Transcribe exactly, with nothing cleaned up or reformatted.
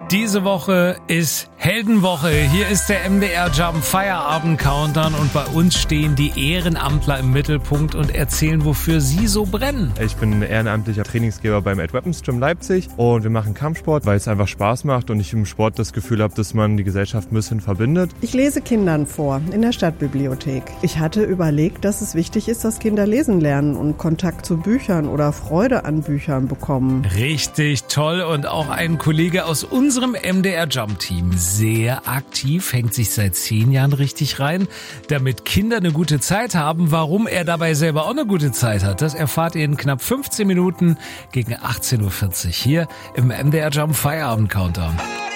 Diese Woche ist Heldenwoche. Hier ist der M D R Jump Feierabend Countdown und bei uns stehen die Ehrenamtler im Mittelpunkt und erzählen, wofür sie so brennen. Ich bin ehrenamtlicher Trainingsgeber beim Ed Weapons Gym Leipzig und wir machen Kampfsport, weil es einfach Spaß macht und ich im Sport das Gefühl habe, dass man die Gesellschaft ein bisschen verbindet. Ich lese Kindern vor in der Stadtbibliothek. Ich hatte überlegt, dass es wichtig ist, dass Kinder lesen lernen und Kontakt zu Büchern oder Freude an Büchern bekommen. Richtig toll und auch ein Kollege aus unserem M D R Jump Team, sehr aktiv, hängt sich seit zehn Jahren richtig rein, damit Kinder eine gute Zeit haben. Warum er dabei selber auch eine gute Zeit hat, das erfahrt ihr in knapp fünfzehn Minuten gegen achtzehn Uhr vierzig hier im M D R Jump Feierabend Countdown.